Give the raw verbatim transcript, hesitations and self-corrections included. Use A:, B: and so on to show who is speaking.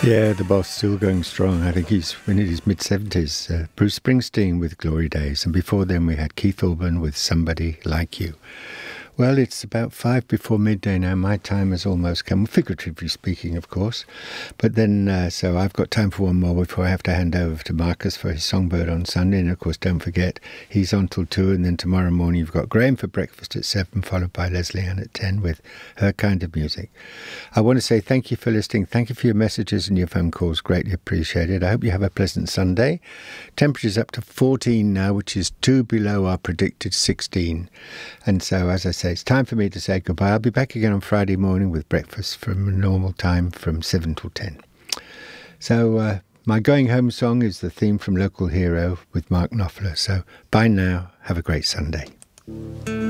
A: Yeah, the boss still going strong. I think he's in his mid-seventies. Uh, Bruce Springsteen with Glory Days. And before then we had Keith Urban with Somebody Like You. Well, it's about five before midday now. My time has almost come, figuratively speaking, of course. But then, uh, so I've got time for one more before I have to hand over to Marcus for his Songbird on Sunday. And, of course, don't forget, he's on till two. And then tomorrow morning you've got Graham for breakfast at seven, followed by Leslie Ann at ten with Her Kind of Music. I want to say thank you for listening. Thank you for your messages and your phone calls. Greatly appreciated. I hope you have a pleasant Sunday. Temperature's up to fourteen now, which is two below our predicted sixteen. And so, as I say, it's time for me to say goodbye. I'll be back again on Friday morning with breakfast from a normal time from seven till ten. So uh, my going home song is the theme from Local Hero with Mark Knopfler. So bye now. Have a great Sunday.